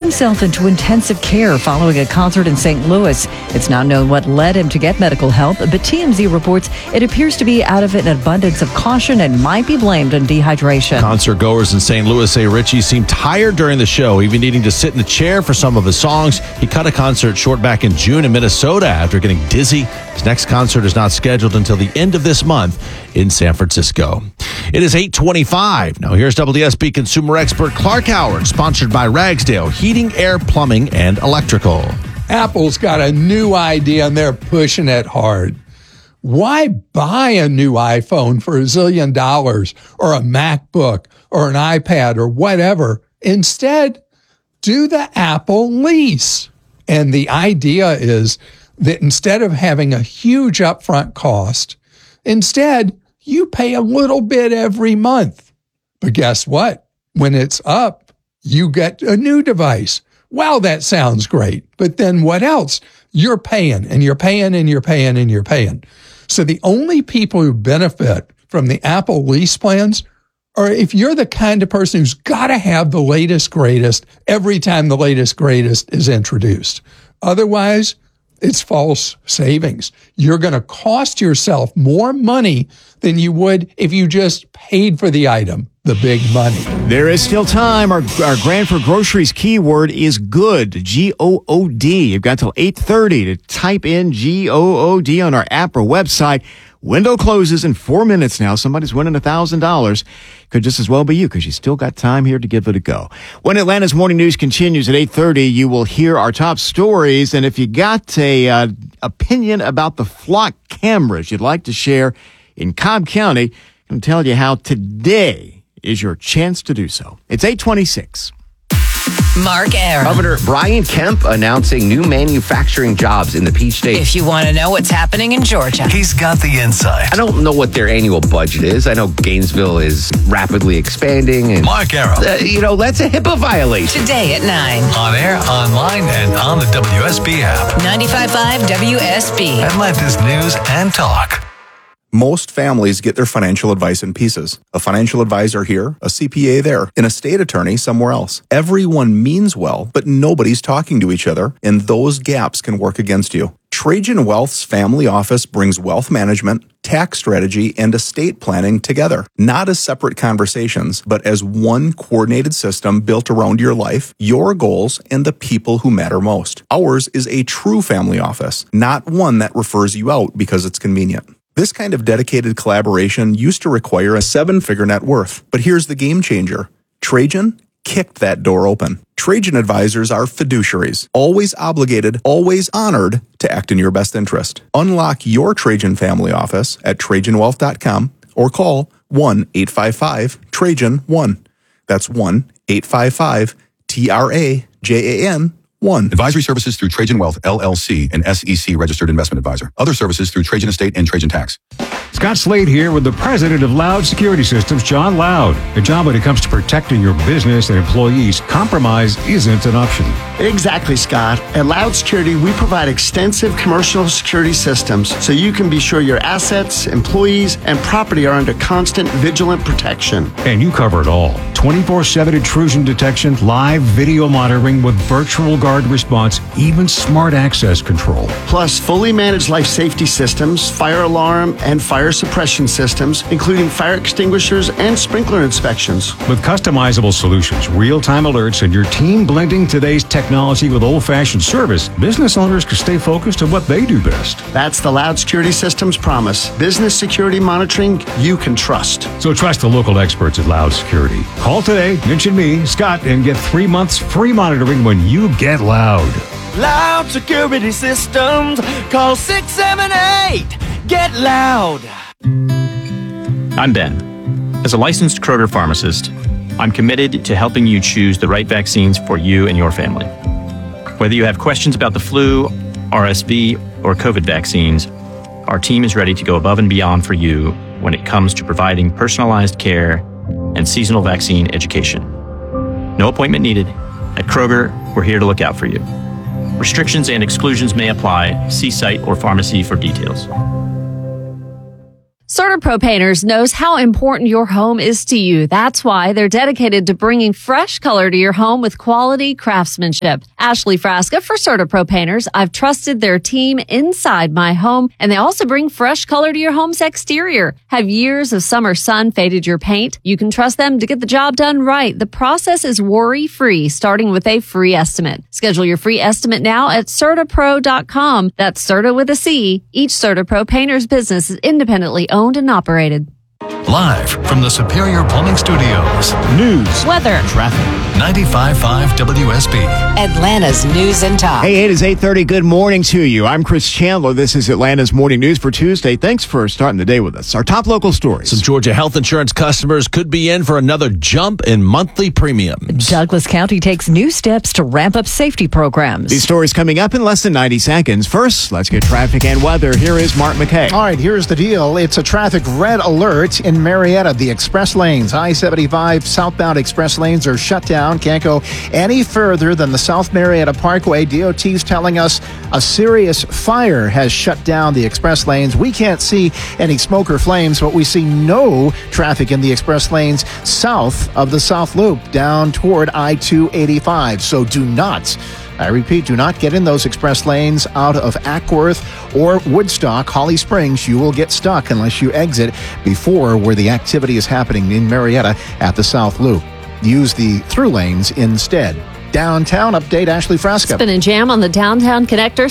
himself into intensive care following a concert in St. Louis. It's not known what led him to get medical help, but TMZ reports it appears to be out of an abundance of caution and might be blamed on dehydration. Concert goers in St. Louis say Richie seemed tired during the show, even needing to sit in a chair for some of his songs. He cut a concert short back in June in Minnesota after getting dizzy. His next concert is not scheduled until the end of this month in San Francisco. It is 8:25. Now here's WSB consumer expert Clark Howard, sponsored by Ragsdale Heating, Air, Plumbing, and Electrical. Apple's got a new idea and they're pushing it hard. Why buy a new iPhone for $1 zillion or a MacBook or an iPad or whatever? Instead, do the Apple lease. And the idea is that instead of having a huge upfront cost, instead, you pay a little bit every month. But guess what? When it's up, you get a new device. Wow, that sounds great. But then what else? You're paying and you're paying and you're paying and you're paying. So the only people who benefit from the Apple lease plans are if you're the kind of person who's got to have the latest, greatest every time the latest, greatest is introduced. Otherwise, it's false savings. You're going to cost yourself more money than you would if you just paid for the item, the big money. There is still time. Our Grand for Groceries keyword is good, G-O-O-D. You've got till 8:30 to type in G-O-O-D on our app or website. Window closes in 4 minutes now. Somebody's winning $1,000. Could just as well be you because you still got time here to give it a go. When Atlanta's Morning News continues at 8:30, you will hear our top stories. And if you got a opinion about the flock cameras you'd like to share in Cobb County, I'm going to tell you how today is your chance to do so. It's 8:26. Mark Arum. Governor Brian Kemp announcing new manufacturing jobs in the Peach State. If you want to know what's happening in Georgia, he's got the insight. I don't know what their annual budget is. I know Gainesville is rapidly expanding. And, Mark Arum. That's a HIPAA violation. Today at 9. On air, online, and on the WSB app. 95.5 WSB. Atlanta's News and Talk. Most families get their financial advice in pieces. A financial advisor here, a CPA there, and a state attorney somewhere else. Everyone means well, but nobody's talking to each other, and those gaps can work against you. Trajan Wealth's family office brings wealth management, tax strategy, and estate planning together. Not as separate conversations, but as one coordinated system built around your life, your goals, and the people who matter most. Ours is a true family office, not one that refers you out because it's convenient. This kind of dedicated collaboration used to require a 7-figure net worth. But here's the game changer. Trajan kicked that door open. Trajan advisors are fiduciaries, always obligated, always honored to act in your best interest. Unlock your Trajan family office at TrajanWealth.com or call 1-855-TRAJAN-1. That's 1-855-TRAJAN-1. Advisory services through Trajan Wealth, LLC, an SEC registered investment advisor. Other services through Trajan Estate and Trajan Tax. Scott Slade here with the president of Loud Security Systems, John Loud. Good job when it comes to protecting your business and employees. Compromise isn't an option. Exactly, Scott. At Loud Security, we provide extensive commercial security systems so you can be sure your assets, employees, and property are under constant vigilant protection. And you cover it all. 24/7 intrusion detection, live video monitoring with virtual guard response, even smart access control. Plus, fully managed life safety systems, fire alarm, and fire suppression systems, including fire extinguishers and sprinkler inspections. With customizable solutions, real-time alerts, and your team blending today's technology with old-fashioned service, business owners can stay focused on what they do best. That's the Loud Security Systems promise. Business security monitoring you can trust. So trust the local experts at Loud Security. Call today, mention me, Scott, and get 3 months free monitoring when you get Loud. Loud Security Systems. Call 678-GET-LOUD. I'm Ben. As a licensed Kroger pharmacist, I'm committed to helping you choose the right vaccines for you and your family. Whether you have questions about the flu, RSV, or COVID vaccines, our team is ready to go above and beyond for you when it comes to providing personalized care and seasonal vaccine education. No appointment needed. At Kroger, we're here to look out for you. Restrictions and exclusions may apply. See site or pharmacy for details. CertaPro Painters knows how important your home is to you. That's why they're dedicated to bringing fresh color to your home with quality craftsmanship. Ashley Frasca for CertaPro Painters. I've trusted their team inside my home, and they also bring fresh color to your home's exterior. Have years of summer sun faded your paint? You can trust them to get the job done right. The process is worry-free, starting with a free estimate. Schedule your free estimate now at CertaPro.com. That's Certa with a C. Each CertaPro Painters business is independently owned and operated. Live from the Superior Plumbing Studios. News, weather, traffic. 95.5 WSB. Atlanta's News and Talk. Hey, it is 8:30. Good morning to you. I'm Chris Chandler. This is Atlanta's Morning News for Tuesday. Thanks for starting the day with us. Our top local stories. Some Georgia health insurance customers could be in for another jump in monthly premiums. Douglas County takes new steps to ramp up safety programs. These stories coming up in less than 90 seconds. First, let's get traffic and weather. Here is Mark McKay. All right, here's the deal. It's a traffic red alert in Marietta. The express lanes, I-75 southbound express lanes are shut down. Can't go any further than the South Marietta Parkway. DOT's telling us a serious fire has shut down the express lanes. We can't see any smoke or flames, but we see no traffic in the express lanes south of the South Loop down toward I-285. So do not, I repeat, do not get in those express lanes out of Ackworth or Woodstock, Holly Springs. You will get stuck unless you exit before where the activity is happening in Marietta at the South Loop. Use the through lanes instead. Downtown update, Ashley Frasca. Spin and jam on the downtown connector,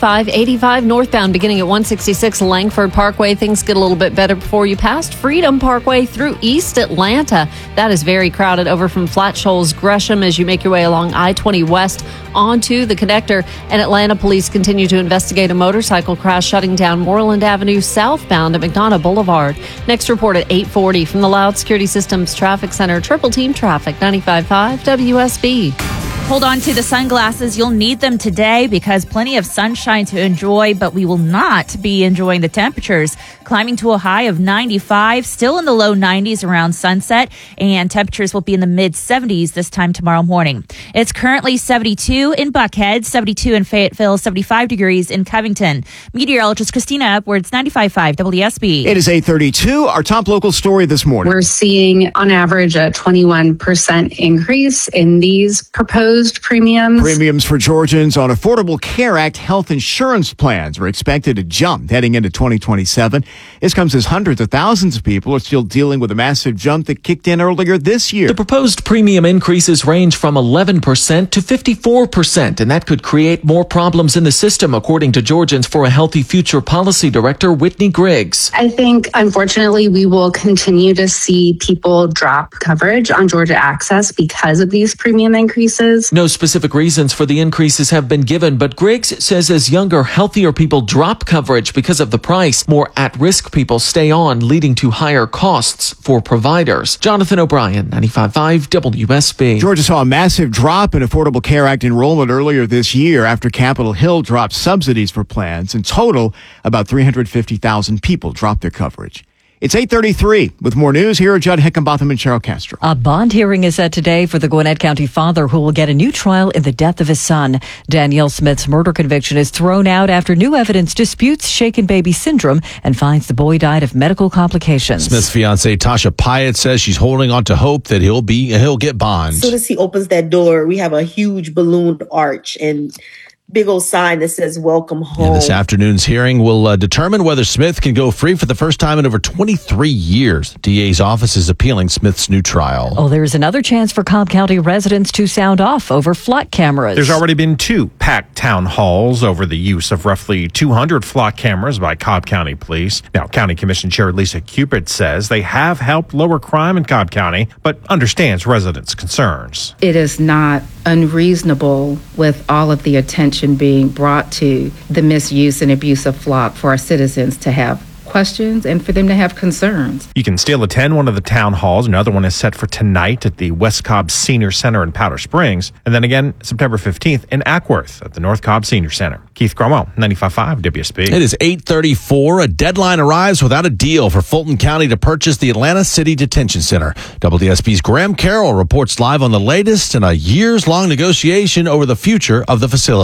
75-85 northbound, beginning at 166 Langford Parkway. Things get a little bit better before you pass Freedom Parkway through East Atlanta. That is very crowded over from Flat Shoals, Gresham, as you make your way along I-20 West onto the connector. And Atlanta police continue to investigate a motorcycle crash shutting down Moreland Avenue southbound at McDonough Boulevard. Next report at 8:40 from the Loud Security Systems Traffic Center. Triple Team Traffic, 95.5 WSB. Hold on to the sunglasses. You'll need them today because plenty of sunshine to enjoy, but we will not be enjoying the temperatures. Climbing to a high of 95, still in the low 90s around sunset, and temperatures will be in the mid-70s this time tomorrow morning. It's currently 72 in Buckhead, 72 in Fayetteville, 75 degrees in Covington. Meteorologist Christina Upwards, 95.5 WSB. It is 8:32. Our top local story this morning. We're seeing, on average, a 21% increase in these proposed premiums. Premiums for Georgians on Affordable Care Act health insurance plans are expected to jump heading into 2027. This comes as hundreds of thousands of people are still dealing with a massive jump that kicked in earlier this year. The proposed premium increases range from 11% to 54%, and that could create more problems in the system, according to Georgians for a Healthy Future Policy Director Whitney Griggs. I think, unfortunately, we will continue to see people drop coverage on Georgia Access because of these premium increases. No specific reasons for the increases have been given, but Griggs says as younger, healthier people drop coverage because of the price, more at-risk people stay on, leading to higher costs for providers. Jonathan O'Brien, 95.5 WSB. Georgia saw a massive drop in Affordable Care Act enrollment earlier this year after Capitol Hill dropped subsidies for plans. In total, about 350,000 people dropped their coverage. It's 8:33. With more news, here are Judd Hickenbotham and Cheryl Castro. A bond hearing is set today for the Gwinnett County father who will get a new trial in the death of his son. Danielle Smith's murder conviction is thrown out after new evidence disputes shaken baby syndrome and finds the boy died of medical complications. Smith's fiancée Tasha Pyatt says she's holding on to hope that he'll get bond. As soon as he opens that door, we have a huge balloon arch and big old sign that says welcome home. And this afternoon's hearing will determine whether Smith can go free for the first time in over 23 years. DA's office is appealing Smith's new trial. Oh, there's another chance for Cobb County residents to sound off over flock cameras. There's already been 2 packed town halls over the use of roughly 200 flock cameras by Cobb County Police. Now, County Commission Chair Lisa Cupid says they have helped lower crime in Cobb County, but understands residents' concerns. It is not unreasonable with all of the attention being brought to the misuse and abuse of flock for our citizens to have questions and for them to have concerns. You can still attend one of the town halls. Another one is set for tonight at the West Cobb Senior Center in Powder Springs, and then again September 15th in Ackworth at the North Cobb Senior Center. Keith Cromwell, 95.5 WSB. It is 8:34. A deadline arrives without a deal for Fulton County to purchase the Atlanta City Detention Center. WSB's Graham Carroll reports live on the latest in a years-long negotiation over the future of the facility.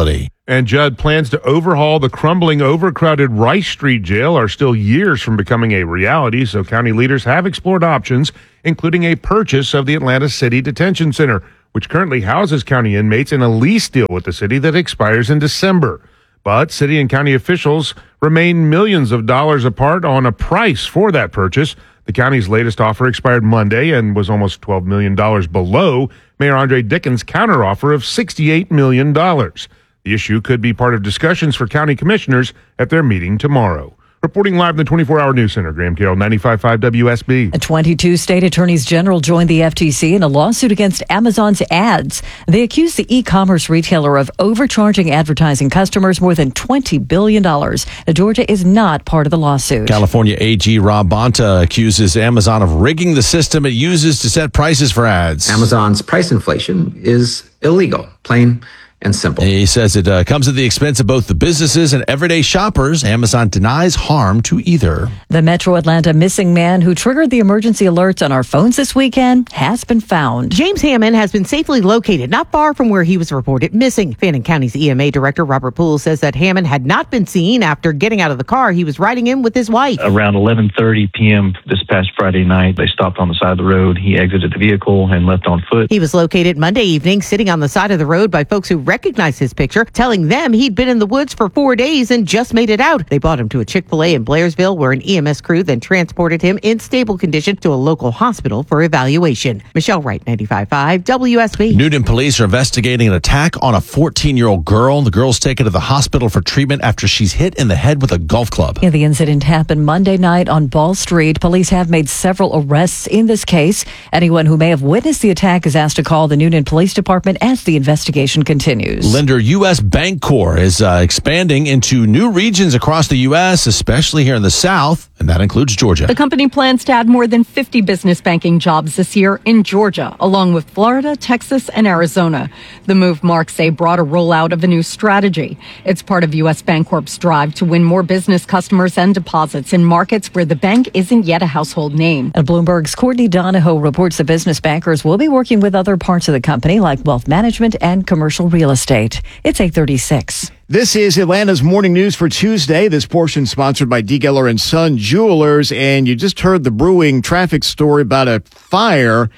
And Judd plans to overhaul the crumbling, overcrowded Rice Street Jail are still years from becoming a reality, so county leaders have explored options, including a purchase of the Atlanta City Detention Center, which currently houses county inmates in a lease deal with the city that expires in December. But city and county officials remain millions of dollars apart on a price for that purchase. The county's latest offer expired Monday and was almost $12 million below Mayor Andre Dickens' counteroffer of $68 million. The issue could be part of discussions for county commissioners at their meeting tomorrow. Reporting live in the 24-hour news center, Graham Carroll, 95.5 WSB. 22 state attorneys general joined the FTC in a lawsuit against Amazon's ads. They accuse the e-commerce retailer of overcharging advertising customers more than $20 billion. Georgia is not part of the lawsuit. California AG Rob Bonta accuses Amazon of rigging the system it uses to set prices for ads. Amazon's price inflation is illegal, plain and simple. He says it comes at the expense of both the businesses and everyday shoppers. Amazon denies harm to either. The Metro Atlanta missing man who triggered the emergency alerts on our phones this weekend has been found. James Hammond has been safely located not far from where he was reported missing. Fannin County's EMA Director Robert Poole says that Hammond had not been seen after getting out of the car he was riding in with his wife. Around 11:30 p.m. this past Friday night, they stopped on the side of the road. He exited the vehicle and left on foot. He was located Monday evening sitting on the side of the road by folks who recognized his picture, telling them he'd been in the woods for 4 days and just made it out. They brought him to a Chick-fil-A in Blairsville, where an EMS crew then transported him in stable condition to a local hospital for evaluation. Michelle Wright, 95.5 WSB. Newton police are investigating an attack on a 14-year-old girl. The girl's taken to the hospital for treatment after she's hit in the head with a golf club. The incident happened Monday night on Ball Street. Police have made several arrests in this case. Anyone who may have witnessed the attack is asked to call the Newton Police Department as the investigation continues. Lender U.S. Bancorp is expanding into new regions across the U.S., especially here in the South, and that includes Georgia. The company plans to add more than 50 business banking jobs this year in Georgia, along with Florida, Texas, and Arizona. The move marks a broader rollout of a new strategy. It's part of U.S. Bancorp's drive to win more business customers and deposits in markets where the bank isn't yet a household name. And Bloomberg's Courtney Donahoe reports the business bankers will be working with other parts of the company like wealth management and commercial real estate. It's 8:36. This is Atlanta's morning news for Tuesday. This portion sponsored by D. Geller and Son Jewelers. And you just heard the brewing traffic story about a fire,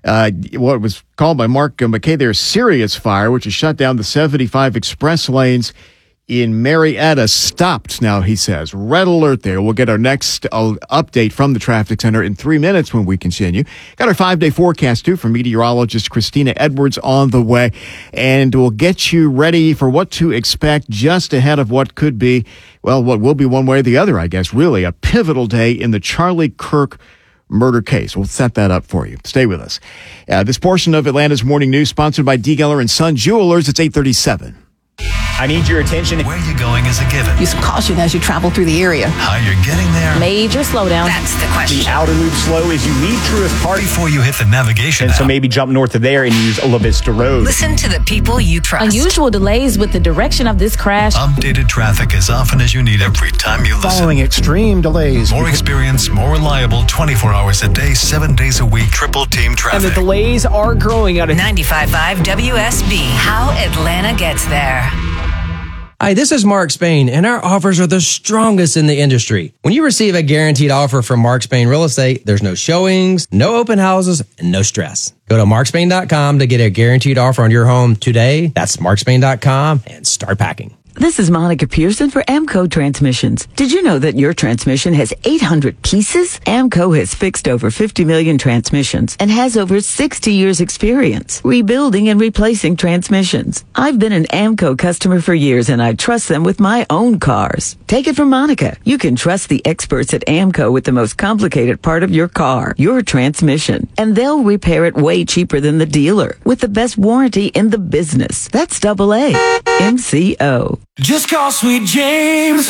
what was called by Mark McKay there, Serious Fire, which has shut down the 75 express lanes in Marietta. Stopped now, he says. Red alert there. We'll get our next update from the traffic center in 3 minutes when we continue. Got our 5-day forecast, too, from meteorologist Christina Edwards on the way. And we'll get you ready for what to expect just ahead of what could be, well, what will be one way or the other, I guess, really a pivotal day in the Charlie Kirk murder case. We'll set that up for you. Stay with us. This portion of Atlanta's morning news sponsored by D. Geller and Son Jewelers. It's 8:37. I need your attention. Where you're going is a given. Use caution as you travel through the area. How you're getting there. Major slowdown. That's the question. The outer loop slow as you leave Truist Park. Before you hit the navigation And so maybe jump north of there and use Ola Vista Road. Listen to the people you trust. Unusual delays with the direction of this crash. Updated traffic as often as you need every time you listen. Following extreme delays. More experience, more reliable, 24 hours a day, 7 days a week, triple team traffic. And the delays are growing out of 95.5 WSB. How Atlanta gets there. Hi, this is Mark Spain, and our offers are the strongest in the industry. When you receive a guaranteed offer from Mark Spain Real Estate, there's no showings, no open houses, and no stress. Go to markspain.com to get a guaranteed offer on your home today. That's markspain.com and start packing. This is Monica Pearson for Amco Transmissions. Did you know that your transmission has 800 pieces? Amco has fixed over 50 million transmissions and has over 60 years experience rebuilding and replacing transmissions. I've been an Amco customer for years and I trust them with my own cars. Take it from Monica. You can trust the experts at Amco with the most complicated part of your car, your transmission. And they'll repair it way cheaper than the dealer with the best warranty in the business. That's AA. MCO. Just call Sweet James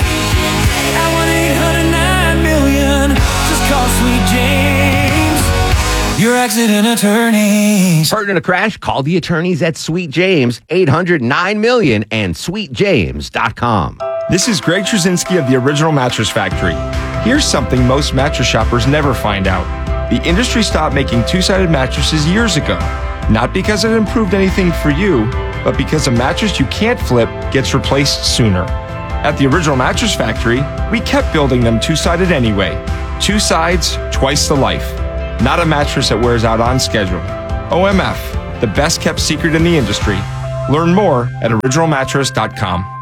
at 1-800-9-million. Just call Sweet James, your accident attorneys. Hurt in a crash? Call the attorneys at Sweet James, 800-9-million and sweetjames.com. This is Greg Trzynski of the Original Mattress Factory. Here's something most mattress shoppers never find out. The industry stopped making two-sided mattresses years ago. Not because it improved anything for you, but because a mattress you can't flip gets replaced sooner. At the Original Mattress Factory, we kept building them two-sided anyway. 2 sides, twice the life. Not a mattress that wears out on schedule. OMF, the best kept secret in the industry. Learn more at originalmattress.com.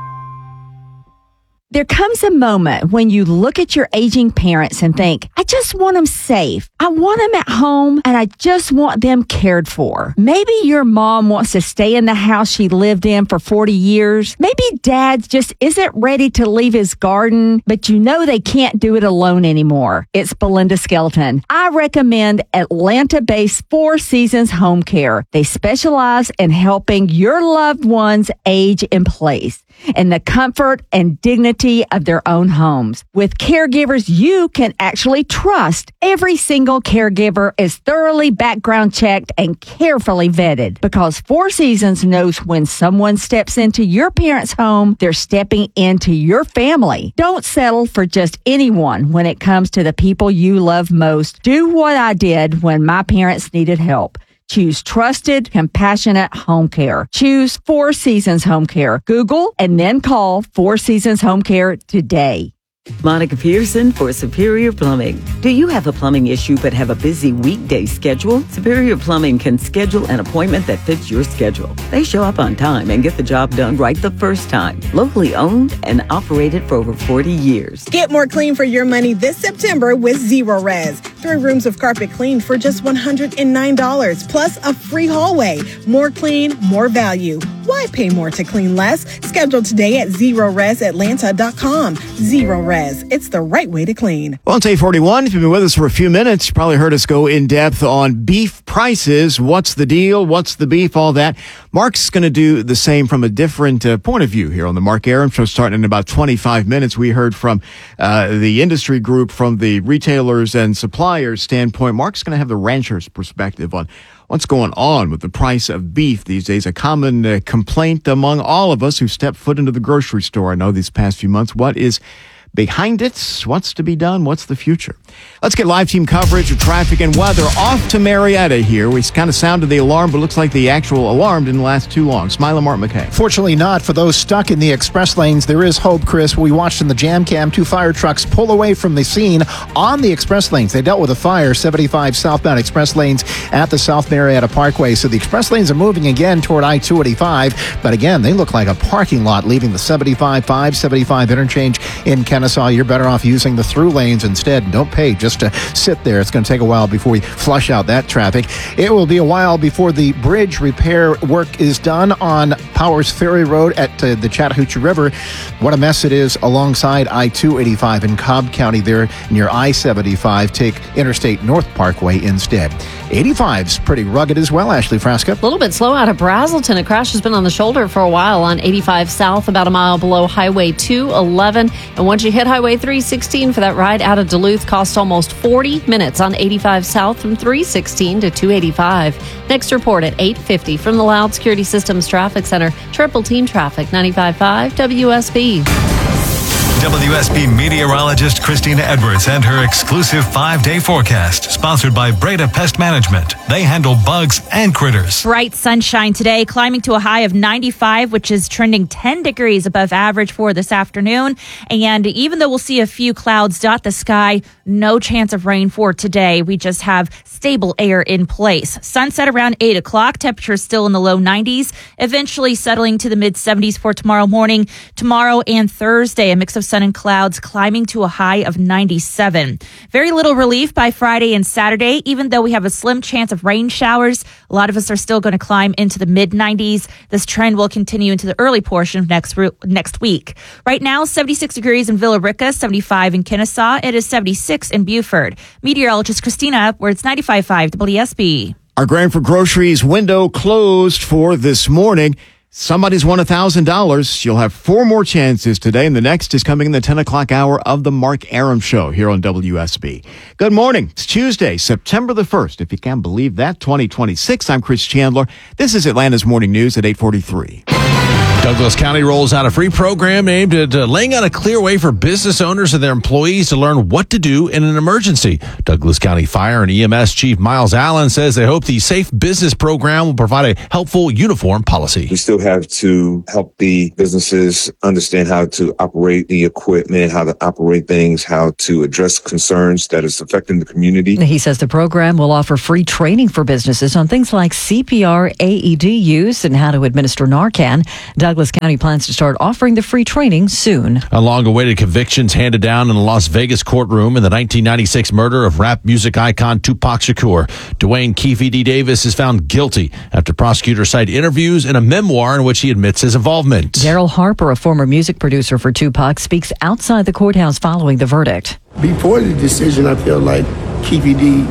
There comes a moment when you look at your aging parents and think, I just want them safe. I want them at home and I just want them cared for. Maybe your mom wants to stay in the house she lived in for 40 years. Maybe dad just isn't ready to leave his garden, but you know they can't do it alone anymore. It's Belinda Skelton. I recommend Atlanta-based Four Seasons Home Care. They specialize in helping your loved ones age in place in the comfort and dignity of their own homes. With caregivers you can actually trust, every single caregiver is thoroughly background checked and carefully vetted because Four Seasons knows when someone steps into your parents' home, they're stepping into your family. Don't settle for just anyone when it comes to the people you love most. Do what I did when my parents needed help. Choose trusted, compassionate home care. Choose Four Seasons Home Care. Google and then call Four Seasons Home Care today. Monica Pearson for Superior Plumbing. Do you have a plumbing issue but have a busy weekday schedule? Superior Plumbing can schedule an appointment that fits your schedule. They show up on time and get the job done right the first time. Locally owned and operated for over 40 years. Get more clean for your money this September with Zero Res. 3 rooms of carpet cleaned for just $109, plus a free hallway. More clean, more value. Why pay more to clean less? Schedule today at ZeroResAtlanta.com. Zero Res. It's the right way to clean. Well, it's 8:41. If you've been with us for a few minutes, you probably heard us go in depth on beef prices. What's the deal? What's the beef? All that. Mark's going to do the same from a different point of view here on the Mark Arum Show starting in about 25 minutes. We heard from the industry group, from the retailers and suppliers standpoint. Mark's going to have the rancher's perspective on what's going on with the price of beef these days. A common complaint among all of us who step foot into the grocery store, I know, these past few months. What is behind it? What's to be done? What's the future? Let's get live team coverage of traffic and weather. Off to Marietta here. We kind of sounded the alarm, but looks like the actual alarm didn't last too long. Smile, Mark McKay. Fortunately not. For those stuck in the express lanes, there is hope, Chris. We watched in the jam cam 2 fire trucks pull away from the scene on the express lanes. They dealt with a fire, 75 southbound express lanes at the South Marietta Parkway. So the express lanes are moving again toward I-285. But again, they look like a parking lot leaving the 75 interchange in Kennesaw. You're better off using the through lanes instead. Don't pay just to sit there. It's going to take a while before we flush out that traffic. It will be a while before the bridge repair work is done on Powers Ferry Road at the Chattahoochee River. What a mess it is alongside I-285 in Cobb County there near I-75. Take Interstate North Parkway instead. 85's pretty rugged as well, Ashley Frasca. A little bit slow out of Brazelton. A crash has been on the shoulder for a while on 85 South, about a mile below Highway 211. And once you hit Highway 316 for that ride out of Duluth, cost almost 40 minutes on 85 South from 316 to 285. Next report at 8:50 from the Loud Security Systems Traffic Center. Triple Team Traffic, 95.5 WSB. WSB meteorologist Christina Edwards and her exclusive 5-day forecast, sponsored by Breda Pest Management. They handle bugs and critters. Bright sunshine today, climbing to a high of 95, which is trending 10 degrees above average for this afternoon. And even though we'll see a few clouds dot the sky, no chance of rain for today. We just have stable air in place. Sunset around 8 o'clock, temperatures still in the low 90s, eventually settling to the mid 70s for tomorrow morning. Tomorrow and Thursday, a mix of sun and clouds, climbing to a high of 97. Very little relief by Friday and Saturday, even though we have a slim chance of rain showers. A lot of us are still going to climb into the mid 90s. This trend will continue into the early portion of next week. Right now, 76 degrees in Villa Rica, 75 in Kennesaw. It is 76 in Buford. Meteorologist Christina Edwards, 95.5 WSB. Our Granford Groceries window closed for this morning. Somebody's won $1,000. You'll have 4 more chances today, and the next is coming in the 10 o'clock hour of the Mark Arum Show here on WSB. Good morning. It's Tuesday, September the 1st. If you can believe that, 2026. I'm Chris Chandler. This is Atlanta's Morning News at 8:43. Douglas County rolls out a free program aimed at laying out a clear way for business owners and their employees to learn what to do in an emergency. Douglas County Fire and EMS Chief Miles Allen says they hope the Safe Business program will provide a helpful uniform policy. We still have to help the businesses understand how to operate the equipment, how to operate things, how to address concerns that is affecting the community. He says the program will offer free training for businesses on things like CPR, AED use, and how to administer Narcan. Douglas County plans to start offering the free training soon. A long-awaited convictions handed down in a Las Vegas courtroom in the 1996 murder of rap music icon Tupac Shakur. Dwayne Keefe D. Davis is found guilty after prosecutors cite interviews and a memoir in which he admits his involvement. Daryl Harper, a former music producer for Tupac, speaks outside the courthouse following the verdict. Before the decision, I felt like Keefe D.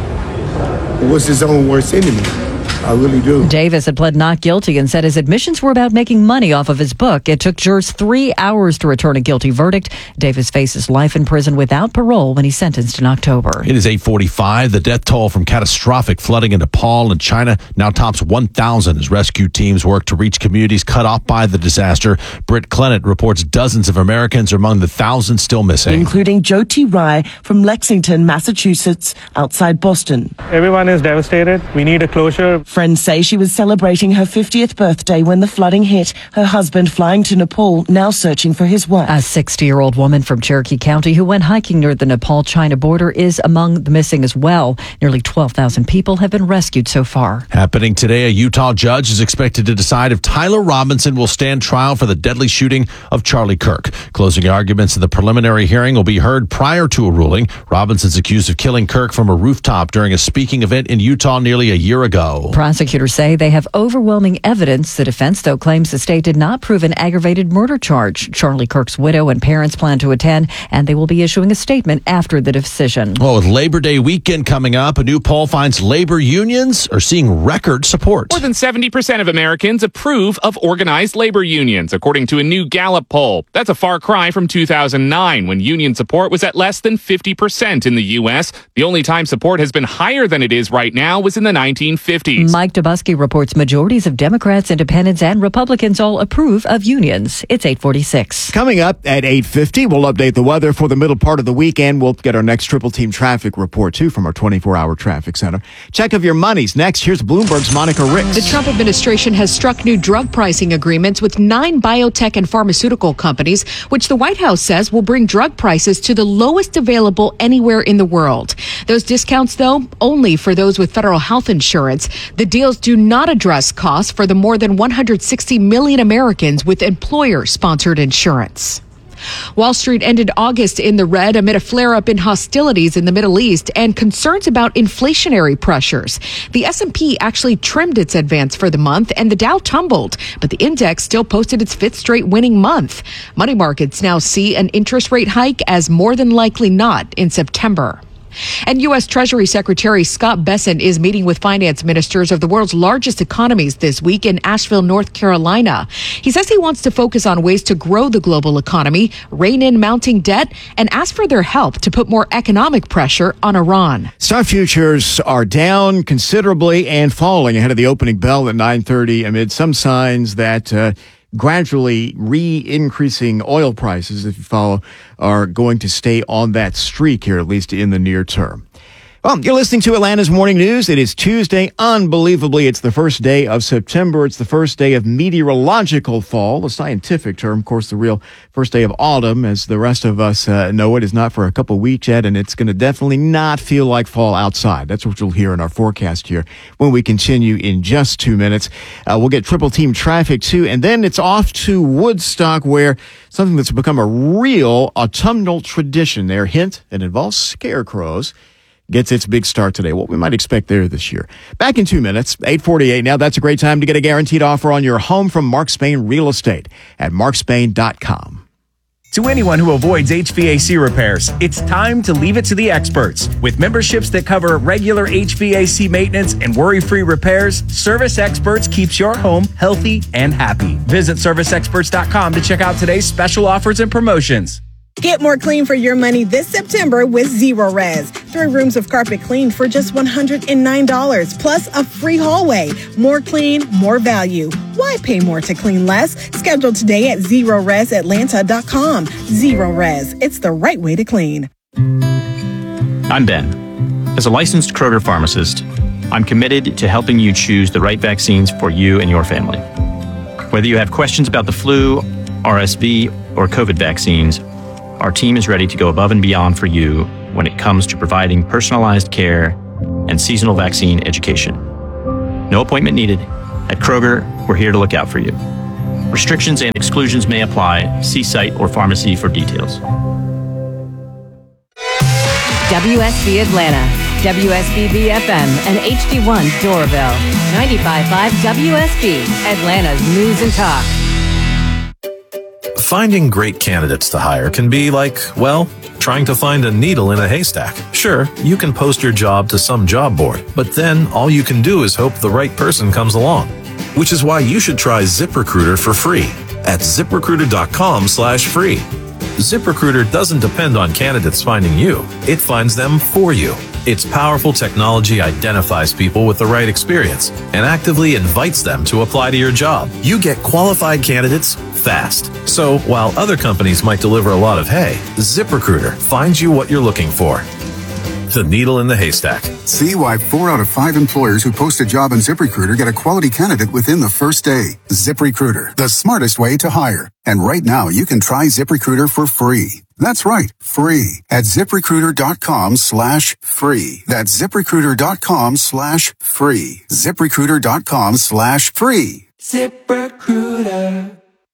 was his own worst enemy. I really do. Davis had pled not guilty and said his admissions were about making money off of his book. It took jurors 3 hours to return a guilty verdict. Davis faces life in prison without parole when he's sentenced in October. It is 8:45. The death toll from catastrophic flooding in Nepal and China now tops 1,000 as rescue teams work to reach communities cut off by the disaster. Britt Clennett reports dozens of Americans are among the thousands still missing. Including Jyoti Rai from Lexington, Massachusetts, outside Boston. Everyone is devastated. We need a closure. Friends say she was celebrating her 50th birthday when the flooding hit. Her husband flying to Nepal, now searching for his wife. A 60-year-old woman from Cherokee County who went hiking near the Nepal-China border is among the missing as well. Nearly 12,000 people have been rescued so far. Happening today, a Utah judge is expected to decide if Tyler Robinson will stand trial for the deadly shooting of Charlie Kirk. Closing arguments in the preliminary hearing will be heard prior to a ruling. Robinson's accused of killing Kirk from a rooftop during a speaking event in Utah nearly a year ago. Prosecutors say they have overwhelming evidence. The defense, though, claims the state did not prove an aggravated murder charge. Charlie Kirk's widow and parents plan to attend, and they will be issuing a statement after the decision. Well, with Labor Day weekend coming up, a new poll finds labor unions are seeing record support. More than 70% of Americans approve of organized labor unions, according to a new Gallup poll. That's a far cry from 2009, when union support was at less than 50% in the U.S. The only time support has been higher than it is right now was in the 1950s. Mike Dubusky reports majorities of Democrats, Independents, and Republicans all approve of unions. It's 8:46. Coming up at 8:50, we'll update the weather for the middle part of the weekend. We'll get our next Triple Team traffic report, too, from our 24-hour traffic center. Check of your monies. Next, here's Bloomberg's Monica Ricks. The Trump administration has struck new drug pricing agreements with 9 biotech and pharmaceutical companies, which the White House says will bring drug prices to the lowest available anywhere in the world. Those discounts, though, only for those with federal health insurance. The deals do not address costs for the more than 160 million Americans with employer-sponsored insurance. Wall Street ended August in the red amid a flare-up in hostilities in the Middle East and concerns about inflationary pressures. The S&P actually trimmed its advance for the month and the Dow tumbled, but the index still posted its 5th straight winning month. Money markets now see an interest rate hike as more than likely not in September. And U.S. Treasury Secretary Scott Bessent is meeting with finance ministers of the world's largest economies this week in Asheville, North Carolina. He says he wants to focus on ways to grow the global economy, rein in mounting debt, and ask for their help to put more economic pressure on Iran. Stock futures are down considerably and falling ahead of the opening bell at 9:30 amid some signs that gradually re-increasing oil prices, if you follow, are going to stay on that streak here, at least in the near term. Well, you're listening to Atlanta's Morning News. It is Tuesday. Unbelievably, it's the first day of September. It's the first day of meteorological fall, a scientific term. Of course, the real first day of autumn, as the rest of us know it, is not for a couple of weeks yet, and it's going to definitely not feel like fall outside. That's what you'll hear in our forecast here when we continue in just 2 minutes. We'll get Triple Team traffic, too, and then it's off to Woodstock, where something that's become a real autumnal tradition there, hint, it involves scarecrows, gets its big start today. What we might expect there this year. Back in 2 minutes, 8:48. Now that's a great time to get a guaranteed offer on your home from Mark Spain Real Estate at markspain.com. To anyone who avoids HVAC repairs, it's time to leave it to the experts. With memberships that cover regular HVAC maintenance and worry-free repairs, Service Experts keeps your home healthy and happy. Visit serviceexperts.com to check out today's special offers and promotions. Get more clean for your money this September with Zero Res. 3 rooms of carpet cleaned for just $109, plus a free hallway. More clean, more value. Why pay more to clean less? Schedule today at ZeroResAtlanta.com. Zero Res, it's the right way to clean. I'm Ben. As a licensed Kroger pharmacist, I'm committed to helping you choose the right vaccines for you and your family. Whether you have questions about the flu, RSV, or COVID vaccines, our team is ready to go above and beyond for you when it comes to providing personalized care and seasonal vaccine education. No appointment needed. At Kroger, we're here to look out for you. Restrictions and exclusions may apply. See site or pharmacy for details. WSB Atlanta, WSBB FM, and HD1 Doraville. 95.5 WSB, Atlanta's news and talk. Finding great candidates to hire can be like, well, trying to find a needle in a haystack. Sure, you can post your job to some job board, but then all you can do is hope the right person comes along. Which is why you should try ZipRecruiter for free at ZipRecruiter.com/free. ZipRecruiter doesn't depend on candidates finding you. It finds them for you. Its powerful technology identifies people with the right experience and actively invites them to apply to your job. You get qualified candidates fast. So while other companies might deliver a lot of hay, ZipRecruiter finds you what you're looking for. The needle in the haystack. See why 4 out of 5 employers who post a job on ZipRecruiter get a quality candidate within the first day. ZipRecruiter, the smartest way to hire. And right now, you can try ZipRecruiter for free. That's right, free at ZipRecruiter.com/free. That's ZipRecruiter.com/free. ZipRecruiter.com/free. ZipRecruiter.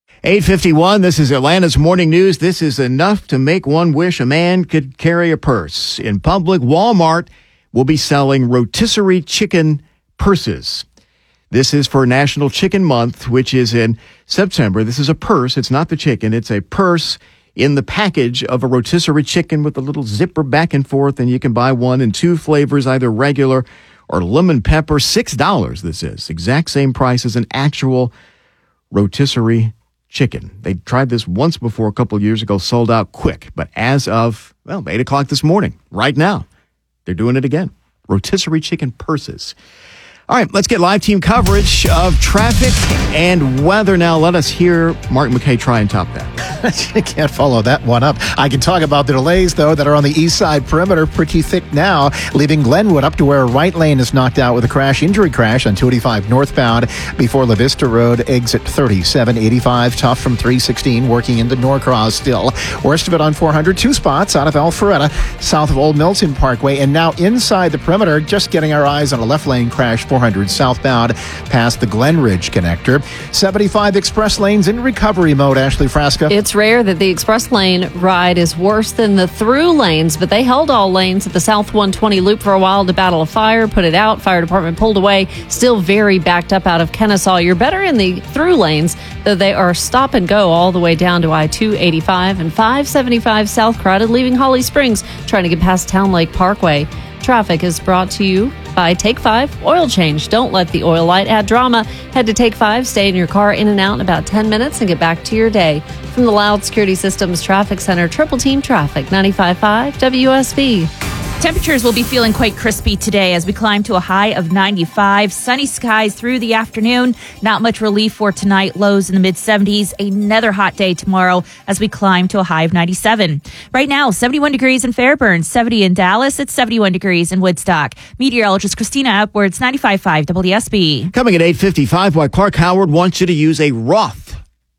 8:51, this is Atlanta's Morning News. This is enough to make one wish a man could carry a purse. In public, Walmart will be selling rotisserie chicken purses. This is for National Chicken Month, which is in September. This is a purse. It's not the chicken. It's a purse in the package of a rotisserie chicken with a little zipper back and forth, and you can buy one in 2 flavors, either regular or lemon pepper. $6 this is. Exact same price as an actual rotisserie chicken. They tried this once before a couple of years ago, sold out quick. But as of, 8 o'clock this morning, right now, they're doing it again. Rotisserie chicken purses. All right, let's get live team coverage of traffic and weather now. Let us hear Mark McKay try and top that. I can't follow that one up. I can talk about the delays, though, that are on the east side perimeter, pretty thick now, leaving Glenwood up to where a right lane is knocked out with a injury crash on 285 northbound before La Vista Road, exit 37. 85 tough from 316, working into Norcross still. Worst of it on 400, 2 spots out of Alpharetta, south of Old Milton Parkway, and now inside the perimeter, just getting our eyes on a left lane crash, 400 southbound past the Glen Ridge connector. 75 express lanes in recovery mode, Ashley Frasca. It's rare that the express lane ride is worse than the through lanes, but they held all lanes at the South 120 loop for a while to battle a fire, put it out. Fire department pulled away. Still very backed up out of Kennesaw. You're better in the through lanes, though they are stop and go all the way down to I-285 and 575 south crowded, leaving Holly Springs, trying to get past Town Lake Parkway. Traffic is brought to you by Take 5 Oil Change. Don't let the oil light add drama. Head to Take 5, stay in your car in and out in about 10 minutes and get back to your day. From the Loud Security Systems Traffic Center, Triple Team Traffic, 95.5 WSB. Temperatures will be feeling quite crispy today as we climb to a high of 95. Sunny skies through the afternoon. Not much relief for tonight. Lows in the mid-70s. Another hot day tomorrow as we climb to a high of 97. Right now, 71 degrees in Fairburn, 70 in Dallas. It's 71 degrees in Woodstock. Meteorologist Christina Edwards, 95.5 WSB. Coming at 8:55, why Clark Howard wants you to use a Roth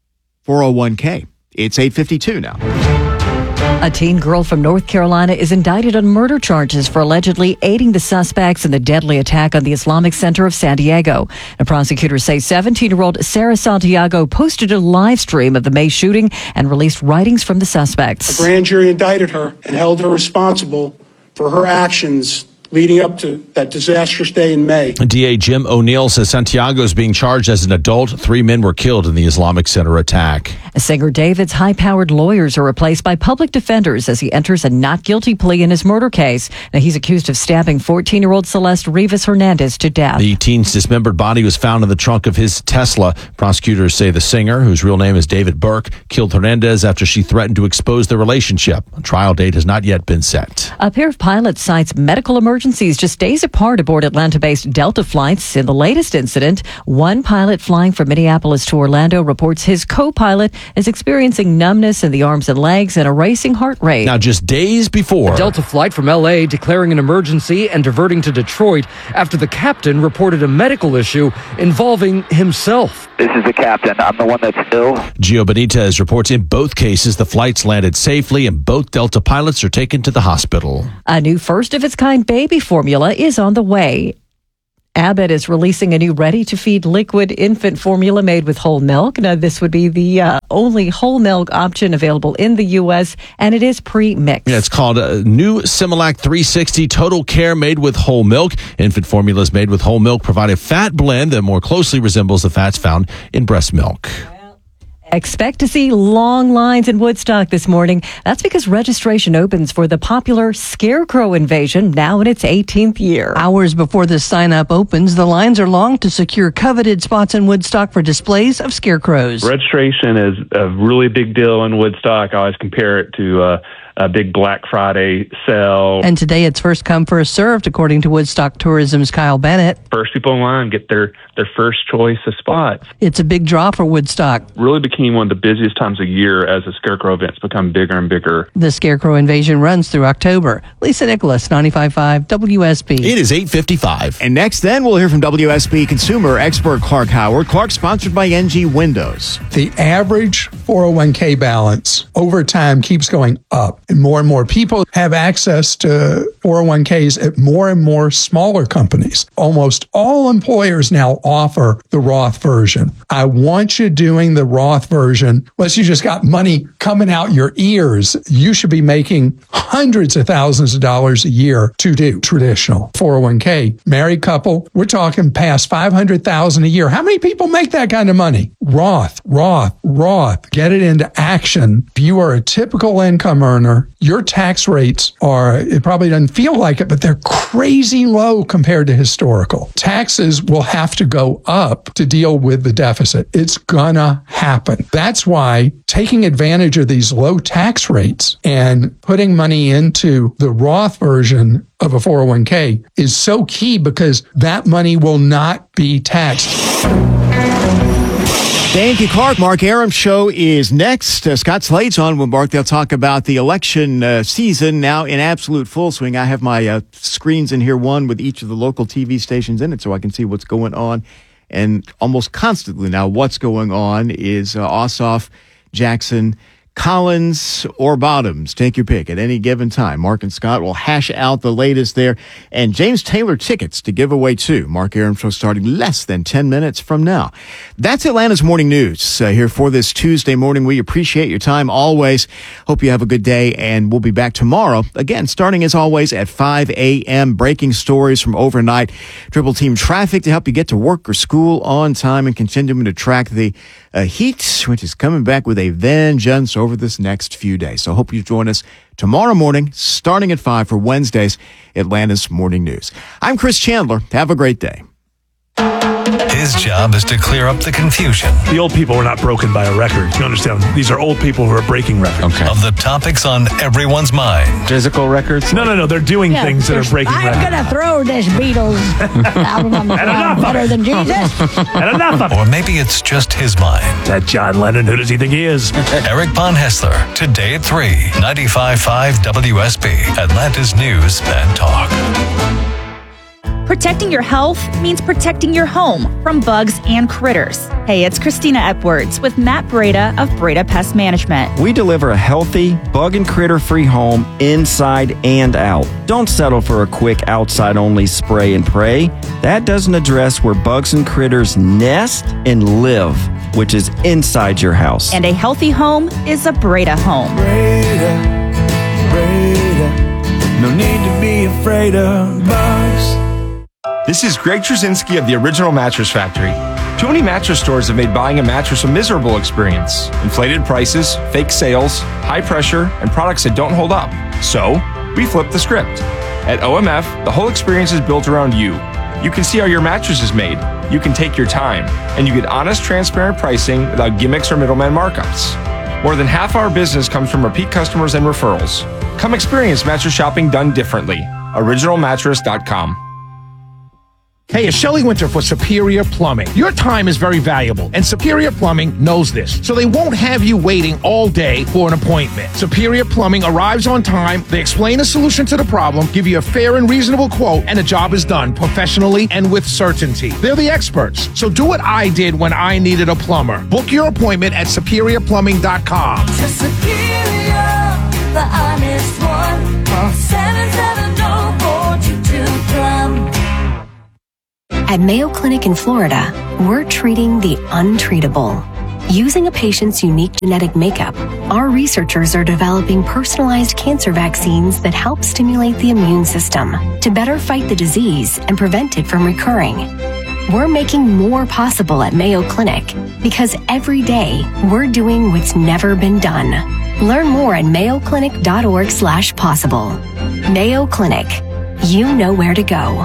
401k. It's 8:52 now. A teen girl from North Carolina is indicted on murder charges for allegedly aiding the suspects in the deadly attack on the Islamic Center of San Diego. And prosecutors say 17-year-old Sarah Santiago posted a live stream of the May shooting and released writings from the suspects. A grand jury indicted her and held her responsible for her actions leading up to that disastrous day in May. DA Jim O'Neill says Santiago is being charged as an adult. 3 men were killed in the Islamic Center attack. Singer David's high-powered lawyers are replaced by public defenders as he enters a not guilty plea in his murder case. Now, he's accused of stabbing 14-year-old Celeste Rivas Hernandez to death. The teen's dismembered body was found in the trunk of his Tesla. Prosecutors say the singer, whose real name is David Burke, killed Hernandez after she threatened to expose their relationship. A trial date has not yet been set. A pair of pilots cites medical emergencies just days apart aboard Atlanta-based Delta flights. In the latest incident, one pilot flying from Minneapolis to Orlando reports his co-pilot is experiencing numbness in the arms and legs and a racing heart rate. Now, just days before, a Delta flight from L.A. declaring an emergency and diverting to Detroit after the captain reported a medical issue involving himself. This is the captain. I'm the one that's ill. Gio Benitez reports in both cases the flights landed safely and both Delta pilots are taken to the hospital. A new first-of-its-kind baby formula is on the way. Abbott is releasing a new ready-to-feed liquid infant formula made with whole milk. Now, this would be the only whole milk option available in the U.S., and it is pre-mixed. Yeah, it's called New Similac 360 Total Care made with whole milk. Infant formulas made with whole milk provide a fat blend that more closely resembles the fats found in breast milk. Expect to see long lines in Woodstock this morning. That's because registration opens for the popular Scarecrow Invasion, now in its 18th year. Hours before the sign-up opens, the lines are long to secure coveted spots in Woodstock for displays of scarecrows. Registration is a really big deal in Woodstock. I always compare it to a big Black Friday sale. And today it's first come, first served, according to Woodstock Tourism's Kyle Bennett. First people in line get their first choice of spots. It's a big draw for Woodstock. Really became one of the busiest times of year as the Scarecrow events become bigger and bigger. The Scarecrow Invasion runs through October. Lisa Nicholas, 95.5 WSB. It is 8:55. And next then, we'll hear from WSB consumer expert Clark Howard. Clark, sponsored by NG Windows. The average 401k balance over time keeps going up. And more people have access to 401ks at more and more smaller companies. Almost all employers now offer the Roth version. I want you doing the Roth version. Unless you just got money coming out your ears, you should be making hundreds of thousands of dollars a year to do traditional 401k. Married couple, we're talking past $500,000 a year. How many people make that kind of money? Roth. Get it into action. If you are a typical income earner, your tax rates it probably doesn't feel like it, but they're crazy low compared to historical. Taxes will have to go up to deal with the deficit. It's gonna happen. That's why taking advantage of these low tax rates and putting money into the Roth version of a 401k is so key, because that money will not be taxed. Thank you, Clark. Mark Aram Show is next. Scott Slade's on with Mark. They'll talk about the election season now in absolute full swing. I have my screens in here, one with each of the local TV stations in it, so I can see what's going on. And almost constantly now, what's going on is Ossoff, Jackson, Collins, or Bottoms. Take your pick at any given time. Mark and Scott will hash out the latest there. And James Taylor tickets to give away too. Mark Aram Show starting less than 10 minutes from now. That's Atlanta's Morning News here for this Tuesday morning. We appreciate your time always. Hope you have a good day, and we'll be back tomorrow. Again, starting as always at 5 a.m. Breaking stories from overnight. Triple team traffic to help you get to work or school on time, and continuing to track the heat, which is coming back with a vengeance over this next few days. So hope you join us tomorrow morning, starting at 5 for Wednesday's Atlanta's Morning News. I'm Chris Chandler. Have a great day. His job is to clear up the confusion. The old people were not broken by a record. You understand? These are old people who are breaking records. Okay. Of the topics on everyone's mind. Physical records? No. They're doing things that are breaking records. I'm going to throw this Beatles album on the ground better than Jesus. And enough of it. Or maybe it's just his mind. That John Lennon, who does he think he is? Eric Von Hessler, today at 3, 95.5 WSB, Atlanta's News and Talk. Protecting your health means protecting your home from bugs and critters. Hey, it's Christina Edwards with Matt Breda of Breda Pest Management. We deliver a healthy, bug and critter-free home inside and out. Don't settle for a quick outside-only spray and pray. That doesn't address where bugs and critters nest and live, which is inside your house. And a healthy home is a Breda home. Breda, no need to be afraid of bugs. This is Greg Trzynski of the Original Mattress Factory. Too many mattress stores have made buying a mattress a miserable experience. Inflated prices, fake sales, high pressure, and products that don't hold up. So, we flipped the script. At OMF, the whole experience is built around you. You can see how your mattress is made. You can take your time. And you get honest, transparent pricing without gimmicks or middleman markups. More than half our business comes from repeat customers and referrals. Come experience mattress shopping done differently. OriginalMattress.com. Hey, it's Shelley Winter for Superior Plumbing. Your time is very valuable, and Superior Plumbing knows this, so they won't have you waiting all day for an appointment. Superior Plumbing arrives on time, they explain a solution to the problem, give you a fair and reasonable quote, and the job is done professionally and with certainty. They're the experts, so do what I did when I needed a plumber. Book your appointment at SuperiorPlumbing.com. To Superior, the honest one, call 770-422-PLUM. At Mayo Clinic in Florida, we're treating the untreatable. Using a patient's unique genetic makeup, our researchers are developing personalized cancer vaccines that help stimulate the immune system to better fight the disease and prevent it from recurring. We're making more possible at Mayo Clinic because every day we're doing what's never been done. Learn more at mayoclinic.org/possible. Mayo Clinic. You know where to go.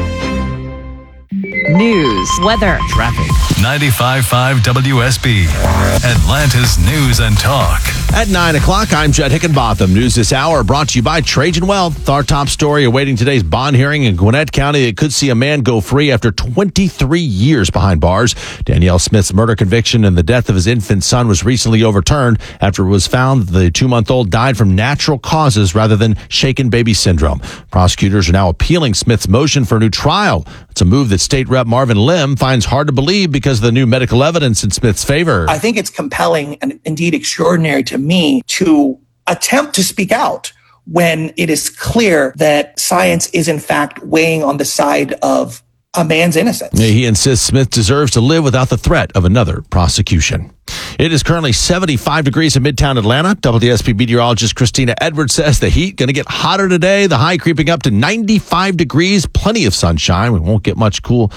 News, weather, traffic. 95.5 WSB, Atlanta's News and Talk. At 9 o'clock, I'm Judd Hickenbotham. News this hour brought to you by Trajan Wealth. Our top story awaiting today's bond hearing in Gwinnett County that could see a man go free after 23 years behind bars. Danielle Smith's murder conviction and the death of his infant son was recently overturned after it was found that the 2-month-old died from natural causes rather than shaken baby syndrome. Prosecutors are now appealing Smith's motion for a new trial. It's a move that State Rep Marvin Lim finds hard to believe because of the new medical evidence in Smith's favor. I think it's compelling and indeed extraordinary to me to attempt to speak out when it is clear that science is in fact weighing on the side of a man's innocence. He insists Smith deserves to live without the threat of another prosecution. It is currently 75 degrees in Midtown Atlanta. WSB meteorologist Christina Edwards says the heat going to get hotter today. The high creeping up to 95 degrees. Plenty of sunshine. We won't get much cool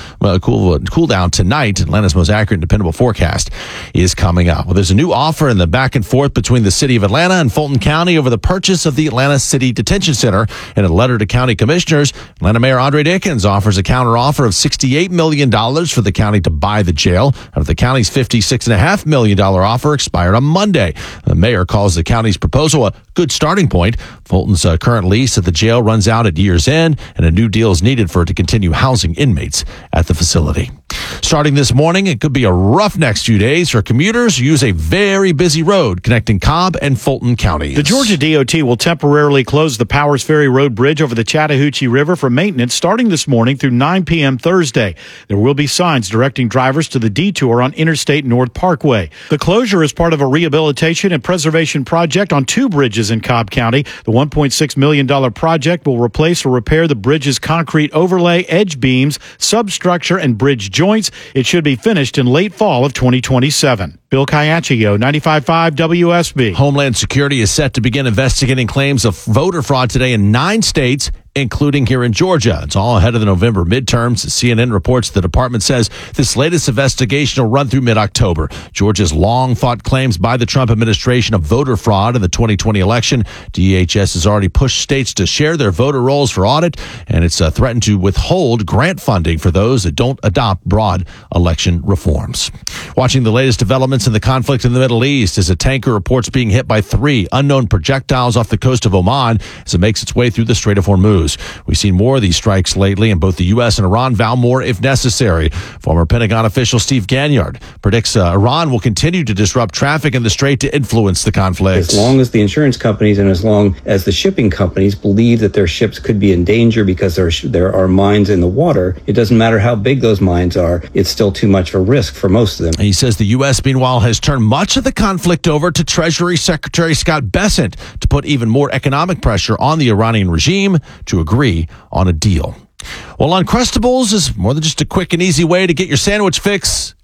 down tonight. Atlanta's most accurate and dependable forecast is coming up. Well, there's a new offer in the back and forth between the city of Atlanta and Fulton County over the purchase of the Atlanta City Detention Center. In a letter to county commissioners, Atlanta Mayor Andre Dickens offers a counteroffer of $68 million for the county to buy the jail out of the county's $56.5 million offer expired on Monday. The mayor calls the county's proposal a good starting point. Fulton's current lease at the jail runs out at year's end, and a new deal is needed for it to continue housing inmates at the facility. Starting this morning, it could be a rough next few days for commuters who use a very busy road connecting Cobb and Fulton counties. The Georgia DOT will temporarily close the Powers Ferry Road Bridge over the Chattahoochee River for maintenance starting this morning through 9 p.m. Thursday. There will be signs directing drivers to the detour on Interstate North Parkway. The closure is part of a rehabilitation and preservation project on 2 bridges in Cobb County. The $1.6 million project will replace or repair the bridge's concrete overlay, edge beams, substructure, and bridge joints. It should be finished in late fall of 2027. Bill Caiaccio, 95.5 WSB. Homeland Security is set to begin investigating claims of voter fraud today in 9 states, including here in Georgia. It's all ahead of the November midterms. CNN reports the department says this latest investigation will run through mid-October. Georgia's long-fought claims by the Trump administration of voter fraud in the 2020 election. DHS has already pushed states to share their voter rolls for audit, and it's threatened to withhold grant funding for those that don't adopt broad election reforms. Watching the latest developments in the conflict in the Middle East as a tanker reports being hit by 3 unknown projectiles off the coast of Oman as it makes its way through the Strait of Hormuz. We've seen more of these strikes lately, and both the U.S. and Iran vow more if necessary. Former Pentagon official Steve Ganyard predicts Iran will continue to disrupt traffic in the Strait to influence the conflict. As long as the insurance companies and as long as the shipping companies believe that their ships could be in danger because there are mines in the water, it doesn't matter how big those mines are, it's still too much of a risk for most of them. He says the U.S., meanwhile, has turned much of the conflict over to Treasury Secretary Scott Bessent to put even more economic pressure on the Iranian regime to agree on a deal. Well, Uncrustables is more than just a quick and easy way to get your sandwich fix.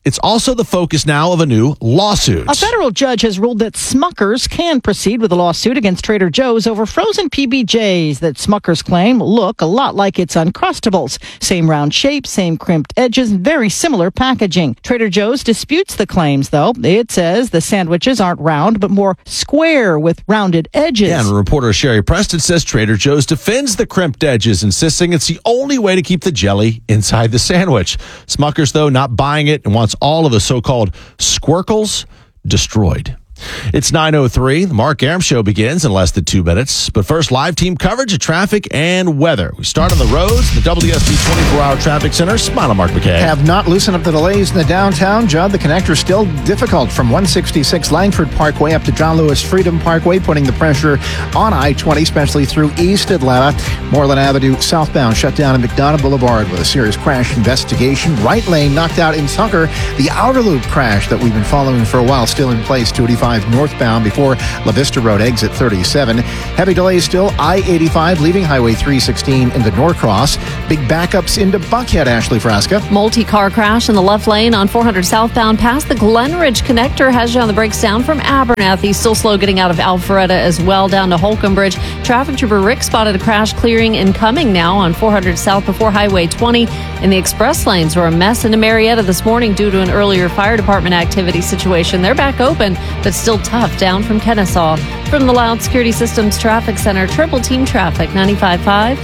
It's also the focus now of a new lawsuit. A federal judge has ruled that Smucker's can proceed with a lawsuit against Trader Joe's over frozen PB&Js that Smucker's claim look a lot like its Uncrustables. Same round shape, same crimped edges, and very similar packaging. Trader Joe's disputes the claims, though. It says the sandwiches aren't round, but more square with rounded edges. Yeah, and reporter Sherry Preston says Trader Joe's defends the crimped edges, insisting it's the only way to keep the jelly inside the sandwich. Smucker's, though, not buying it and wants all of the so-called squirkles destroyed. It's 9:03. The Mark Arum Show begins in less than 2 minutes. But first, live team coverage of traffic and weather. We start on the roads. The WSB 24-hour traffic center. Smile on Mark McKay. Have not loosened up the delays in the downtown. Judd, the connector still difficult from 166 Langford Parkway up to John Lewis Freedom Parkway, putting the pressure on I-20, especially through East Atlanta. Moreland Avenue southbound shut down at McDonough Boulevard with a serious crash investigation. Right lane knocked out in Tucker. The outer loop crash that we've been following for a while still in place. 285 northbound before La Vista Road exit 37. Heavy delays still I-85 leaving Highway 316 into Norcross. Big backups into Buckhead, Ashley Frasca. Multi-car crash in the left lane on 400 southbound past the Glenridge connector has you on the brakes down from Abernathy. Still slow getting out of Alpharetta as well down to Holcomb Bridge. Traffic trooper Rick spotted a crash clearing incoming now on 400 south before Highway 20. And the express lanes were a mess into Marietta this morning due to an earlier fire department activity situation. They're back open, but still tough down from Kennesaw. From the Loud Security Systems Traffic Center, Triple Team Traffic, 95.5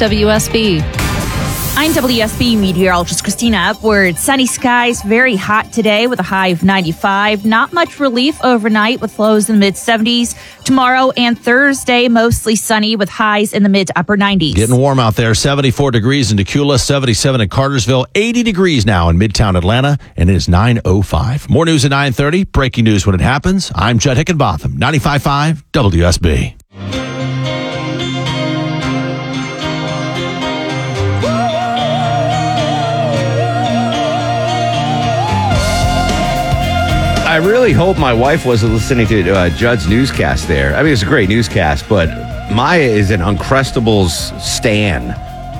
WSB. I'm WSB meteorologist Christina Upward. Sunny skies, very hot today with a high of 95. Not much relief overnight with lows in the mid-70s. Tomorrow and Thursday, mostly sunny with highs in the mid to upper 90s. Getting warm out there. 74 degrees in Decula, 77 in Cartersville, 80 degrees now in Midtown Atlanta, and it is 9:05. More news at 9:30. Breaking news when it happens. I'm Judd Hickenbotham, 95.5 WSB. I really hope my wife wasn't listening to Judd's newscast there. I mean, it's a great newscast, but Maya is an Uncrustables stan.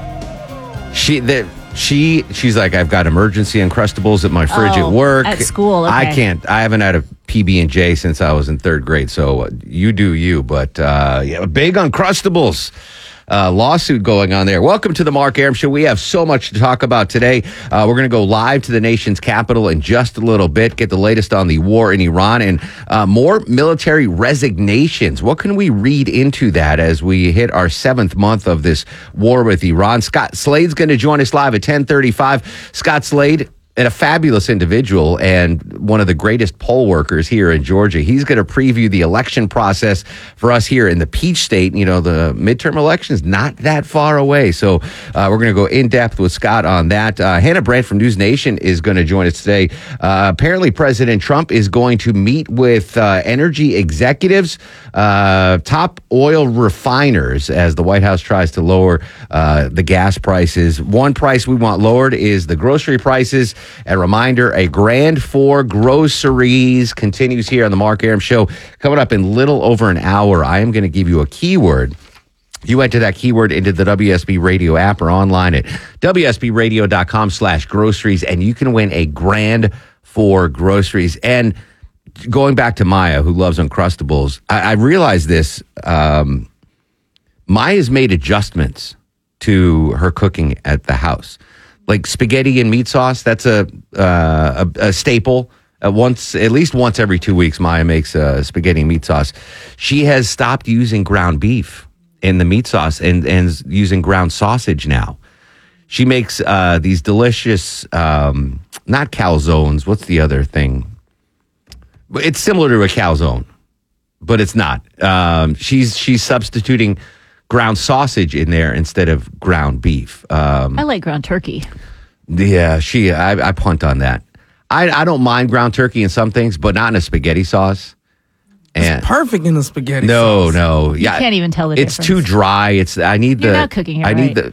She's like, I've got emergency Uncrustables at my fridge at work. At school, okay. I haven't had a PB&J since I was in 3rd grade, so you do you. But yeah, big Uncrustables. Lawsuit going on there. Welcome to the Mark Arum Show. We have so much to talk about today. We're going to go live to the nation's capital in just a little bit, get the latest on the war in Iran and more military resignations. What can we read into that as we hit our 7th month of this war with Iran? Scott Slade's going to join us live at 10:35. Scott Slade, and a fabulous individual and one of the greatest poll workers here in Georgia. He's going to preview the election process for us here in the Peach State. You know, the midterm election's not that far away. So we're going to go in depth with Scott on that. Hannah Brandt from News Nation is going to join us today. Apparently, President Trump is going to meet with energy executives, top oil refiners, as the White House tries to lower the gas prices. One price we want lowered is the grocery prices. A reminder, a grand for groceries continues here on the Mark Arum Show. Coming up in little over an hour, I am going to give you a keyword. You enter that keyword into the WSB Radio app or online at WSBradio.com/groceries, and you can win a grand for groceries. And going back to Maya, who loves Uncrustables, I realized this. Maya's made adjustments to her cooking at the house. Like spaghetti and meat sauce, that's a staple. At least once every 2 weeks, Maya makes spaghetti and meat sauce. She has stopped using ground beef in the meat sauce and using ground sausage now. She makes these delicious, not calzones. What's the other thing? It's similar to a calzone, but it's not. She's substituting ground sausage in there instead of ground beef. I like ground turkey. Yeah, I punt on that. I don't mind ground turkey in some things, but not in a spaghetti sauce. It's perfect in the spaghetti sauce. No. You can't even tell the difference. It's too dry. You're not cooking it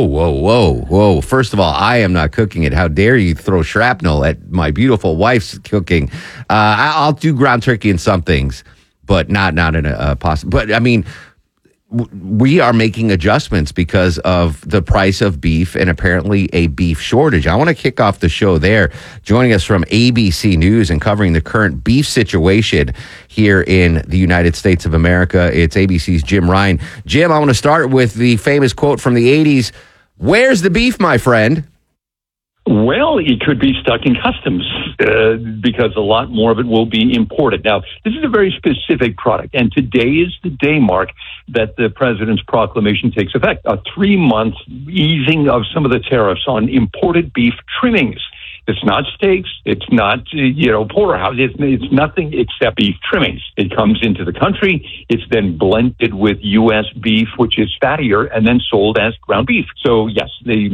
Whoa. First of all, I am not cooking it. How dare you throw shrapnel at my beautiful wife's cooking? I'll do ground turkey in some things, but not in a pasta. But I mean, we are making adjustments because of the price of beef and apparently a beef shortage. I want to kick off the show there. Joining us from ABC News and covering the current beef situation here in the United States of America, it's ABC's Jim Ryan. Jim, I want to start with the famous quote from the 80s. Where's the beef, my friend? Well, it could be stuck in customs because a lot more of it will be imported. Now, this is a very specific product, and today is the day, Mark, that the president's proclamation takes effect. A 3-month easing of some of the tariffs on imported beef trimmings. It's not steaks. It's not, porterhouse. It's nothing except beef trimmings. It comes into the country. It's then blended with U.S. beef, which is fattier, and then sold as ground beef. So, yes, this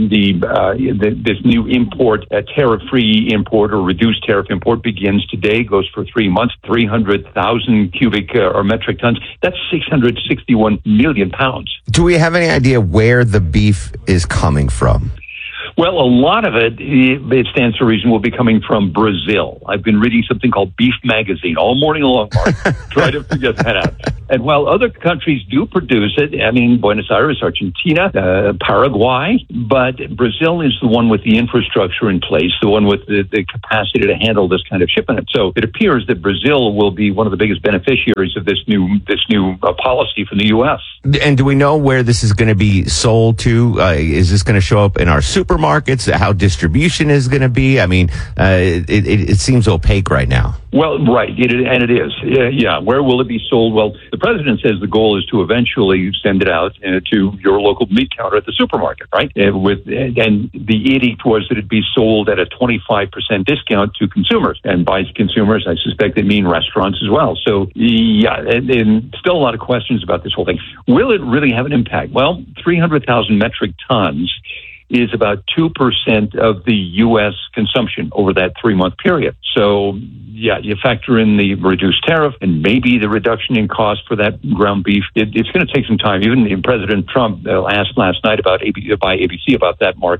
new import, tariff-free import or reduced tariff import begins today, goes for 3 months, 300,000 cubic or metric tons. That's 661 million pounds. Do we have any idea where the beef is coming from? Well, a lot of it stands to reason, will be coming from Brazil. I've been reading something called Beef Magazine all morning long, Mark. Try to figure that out. And while other countries do produce it, I mean, Buenos Aires, Argentina, Paraguay, but Brazil is the one with the infrastructure in place, the one with the capacity to handle this kind of shipment. So it appears that Brazil will be one of the biggest beneficiaries of this new policy from the U.S. And do we know where this is going to be sold to? Is this going to show up in our supermarkets? How distribution is going to be? I mean, it seems opaque right now. Well, right, and it is. Yeah, where will it be sold? Well, the president says the goal is to eventually send it out to your local meat counter at the supermarket, right? And the edict was that it be sold at a 25% discount to consumers. And by consumers, I suspect they mean restaurants as well. So, yeah, and still a lot of questions about this whole thing. Will it really have an impact? Well, 300,000 metric tons is about 2% of the U.S. consumption over that 3-month period. So, yeah, you factor in the reduced tariff and maybe the reduction in cost for that ground beef. It's going to take some time. Even President Trump asked last night by ABC about that, Mark,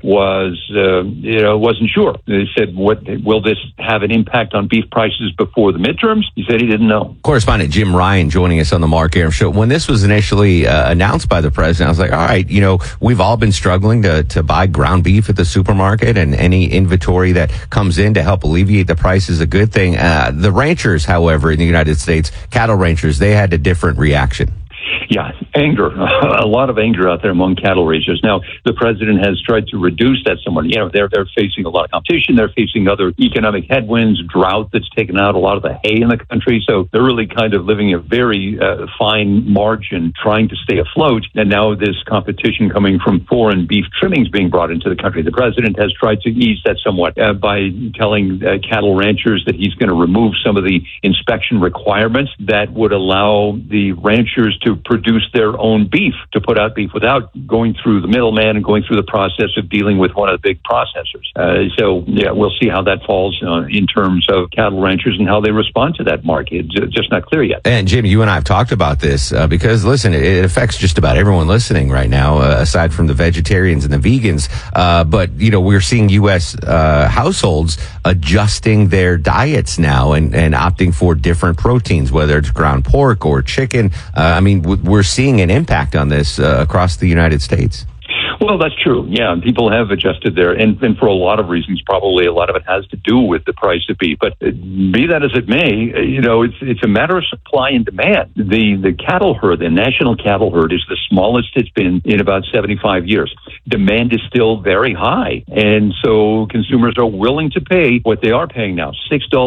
wasn't sure. They said, will this have an impact on beef prices before the midterms? He said he didn't know. Correspondent Jim Ryan joining us on the Mark Arum Show. When this was initially announced by the president, I was like, all right, we've all been struggling to buy ground beef at the supermarket, and any inventory that comes in to help alleviate the price is a good thing. The ranchers, however, in the United States, cattle ranchers, they had a different reaction. Yeah, anger, a lot of anger out there among cattle raisers. Now, the president has tried to reduce that somewhat. They're facing a lot of competition. They're facing other economic headwinds, drought that's taken out a lot of the hay in the country. So they're really kind of living a very fine margin, trying to stay afloat. And now this competition coming from foreign beef trimmings being brought into the country. The president has tried to ease that somewhat by telling cattle ranchers that he's going to remove some of the inspection requirements that would allow the ranchers to produce their own beef, to put out beef without going through the middleman and going through the process of dealing with one of the big processors. So, yeah, we'll see how that falls in terms of cattle ranchers and how they respond to that market. It's just not clear yet. And Jim, you and I have talked about this because, listen, it affects just about everyone listening right now, aside from the vegetarians and the vegans. But, we're seeing U.S. households adjusting their diets now and opting for different proteins, whether it's ground pork or chicken. We're seeing an impact on this across the United States. Well, that's true. Yeah, people have adjusted there, and for a lot of reasons. Probably a lot of it has to do with the price of beef. But be that as it may, it's a matter of supply and demand. The cattle herd, the national cattle herd, is the smallest it's been in about 75 years. Demand is still very high, and so consumers are willing to pay what they are paying now,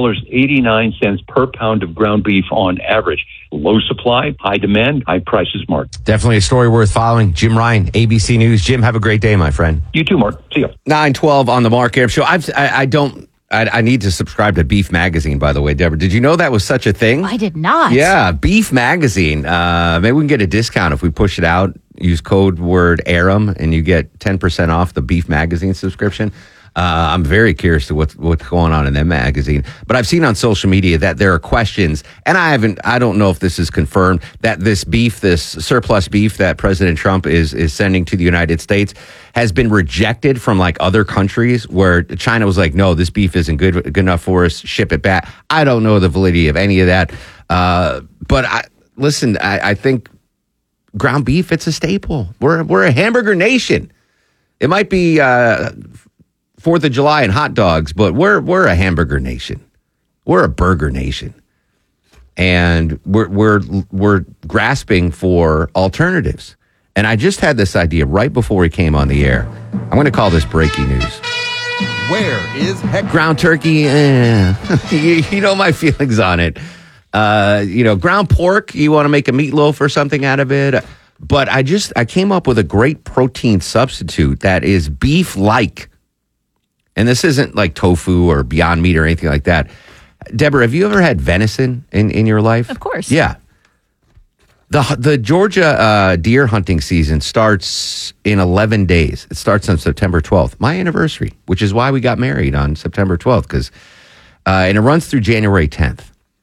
$6.89 per pound of ground beef on average. Low supply, high demand, high prices, Mark. Definitely a story worth following. Jim Ryan, ABC News. Jim, have a great day, my friend. You too, Mark. See you. 9:12 on the Mark Arum Show. I need to subscribe to Beef Magazine, by the way, Deborah. Did you know that was such a thing? I did not. Yeah, Beef Magazine. Maybe we can get a discount if we push it out. Use code word Arum and you get 10% off the Beef Magazine subscription. I'm very curious to what's going on in that magazine. But I've seen on social media that there are questions, and I don't know if this is confirmed, that this surplus beef that President Trump is sending to the United States has been rejected from like other countries where China was like, no, this beef isn't good enough for us, ship it back. I don't know the validity of any of that. But I think ground beef, it's a staple. We're a hamburger nation. It might be 4th of July and hot dogs, but we're a hamburger nation. We're a burger nation. And we're grasping for alternatives. And I just had this idea right before we came on the air. I'm going to call this breaking news. Where is heck ground turkey? You know my feelings on it. Ground pork, you want to make a meatloaf or something out of it. But I came up with a great protein substitute that is beef-like. And this isn't like tofu or Beyond Meat or anything like that. Deborah, have you ever had venison in your life? Of course. Yeah. The Georgia deer hunting season starts in 11 days. It starts on September 12th, my anniversary, which is why we got married on September 12th, and it runs through January 10th.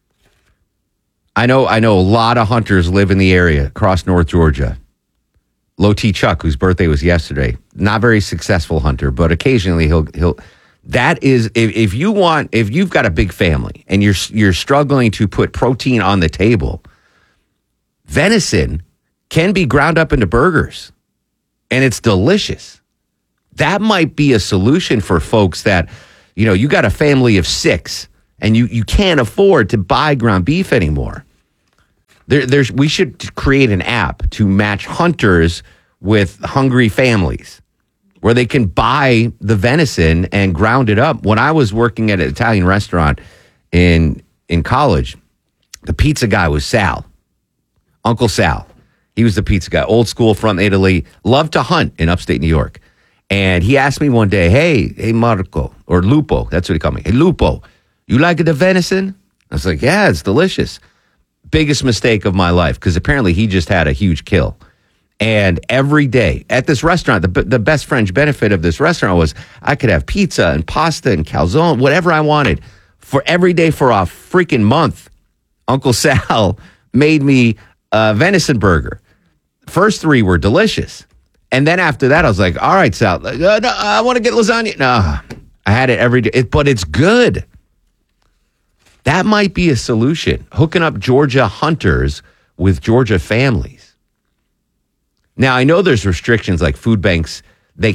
I know a lot of hunters live in the area across North Georgia. Low T Chuck, whose birthday was yesterday, not very successful hunter, but occasionally he'll. That is, if you've got a big family and you're struggling to put protein on the table, venison can be ground up into burgers, and it's delicious. That might be a solution for folks that, you got a family of 6 and you can't afford to buy ground beef anymore. We should create an app to match hunters with hungry families where they can buy the venison and ground it up. When I was working at an Italian restaurant in college, the pizza guy was Sal. Uncle Sal. He was the pizza guy, old school from Italy, loved to hunt in upstate New York. And he asked me one day, hey, Marco, or Lupo, that's what he called me. Hey, Lupo, you like the venison? I was like, yeah, it's delicious. Biggest mistake of my life, because apparently he just had a huge kill. And every day at this restaurant, the best fringe benefit of this restaurant was I could have pizza and pasta and calzone, whatever I wanted, for every day for a freaking month. Uncle Sal made me a venison burger. First 3 were delicious. And then after that, I was like, all right, Sal, no, I want to get lasagna. No, I had it every day, but it's good. That might be a solution, hooking up Georgia hunters with Georgia families. Now, I know there's restrictions like food banks. There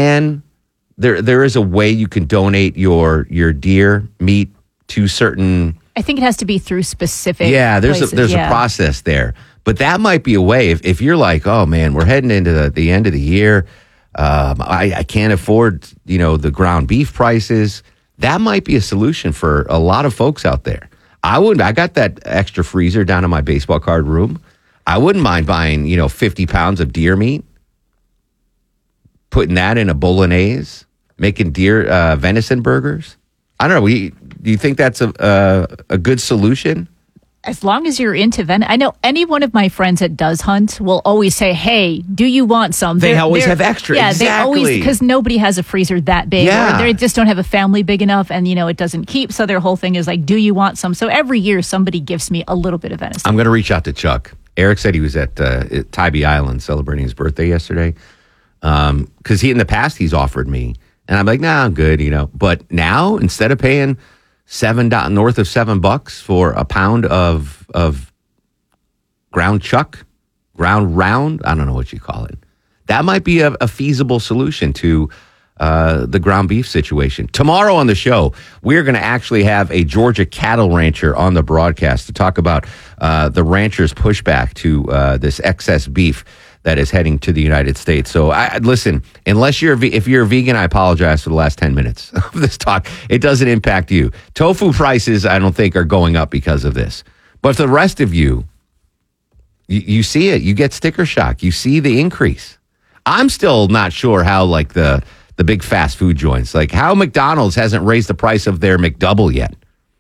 is a way you can donate your deer meat to certain. I think it has to be through specific. Yeah, there's places. a process there. But that might be a way if you're like, oh man, we're heading into the end of the year. I can't afford, the ground beef prices. That might be a solution for a lot of folks out there. I got that extra freezer down in my baseball card room. I wouldn't mind buying, 50 pounds of deer meat, putting that in a bolognese, making deer venison burgers. I don't know. Do you think that's a good solution? As long as you're into venison. I know any one of my friends that does hunt will always say, hey, do you want some? They always have extra. Yeah, exactly. They always, because nobody has a freezer that big. Yeah. Or they just don't have a family big enough and, it doesn't keep. So their whole thing is like, do you want some? So every year somebody gives me a little bit of venison. I'm going to reach out to Chuck. Eric said he was at Tybee Island celebrating his birthday yesterday. Because in the past he's offered me. And I'm like, nah, I'm good, But now, instead of paying north of $7 for a pound of ground chuck, ground round, I don't know what you call it. That might be a feasible solution to the ground beef situation. Tomorrow on the show, we're going to actually have a Georgia cattle rancher on the broadcast to talk about the rancher's pushback to this excess beef that is heading to the United States. So listen, if you're a vegan, I apologize for the last 10 minutes of this talk. It doesn't impact you. Tofu prices, I don't think, are going up because of this. But for the rest of you see it. You get sticker shock. You see the increase. I'm still not sure how, like, the big fast food joints, like how McDonald's hasn't raised the price of their McDouble yet.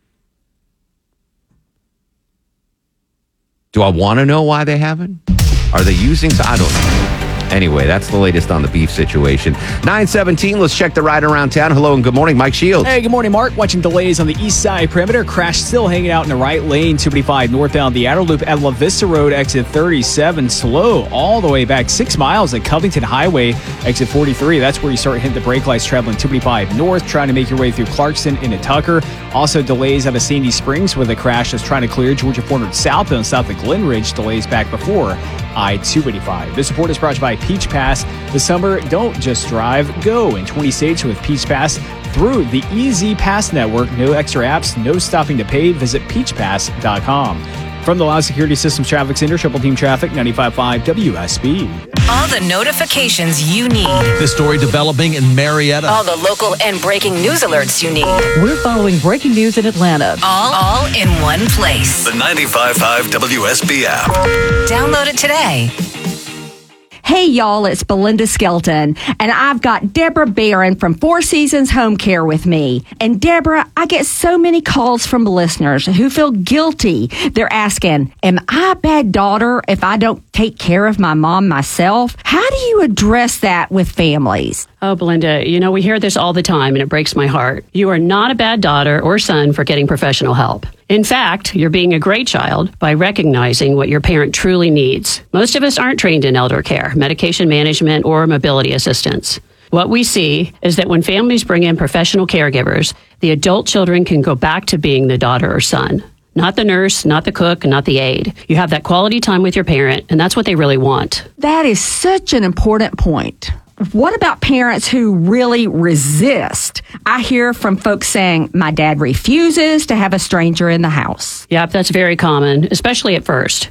Do I want to know why they haven't? Are they using? I don't know. Anyway, that's the latest on the beef situation. 9:17, let's check the ride around town. Hello and good morning, Mike Shields. Hey, good morning, Mark. Watching delays on the east side perimeter. Crash still hanging out in the right lane. 285 northbound the outer loop at La Vista Road, exit 37. Slow all the way back 6 miles at Covington Highway, exit 43. That's where you start hitting the brake lights traveling 285 north, trying to make your way through Clarkston into Tucker. Also delays out of Sandy Springs where the crash is trying to clear Georgia 400 southbound south of Glen Ridge. Delays back before I-285. This report is brought to you by Peach Pass. This summer, don't just drive, go in 20 states with Peach Pass through the EZ Pass network. No extra apps, no stopping to pay. Visit peachpass.com. From the Loud Security Systems Traffic Center, Triple Team Traffic, 95.5 WSB. All the notifications you need. This story developing in Marietta. All the local and breaking news alerts you need. We're following breaking news in Atlanta. All in one place. The 95.5 WSB app. Download it today. Hey, y'all, it's Belinda Skelton, and I've got Deborah Barron from Four Seasons Home Care with me. And Deborah, I get so many calls from listeners who feel guilty. They're asking, am I a bad daughter if I don't take care of my mom myself? How do you address that with families? Oh, Belinda, we hear this all the time, and it breaks my heart. You are not a bad daughter or son for getting professional help. In fact, you're being a great child by recognizing what your parent truly needs. Most of us aren't trained in elder care, medication management, or mobility assistance. What we see is that when families bring in professional caregivers, the adult children can go back to being the daughter or son. Not the nurse, not the cook, not the aide. You have that quality time with your parent, and that's what they really want. That is such an important point. What about parents who really resist? I hear from folks saying, my dad refuses to have a stranger in the house. Yep, that's very common, especially at first.